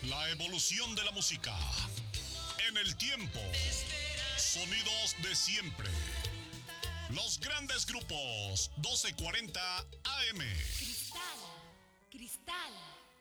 La evolución de la música. En el tiempo. Sonidos de siempre. Los grandes grupos. 1240 AM. Cristal. Cristal.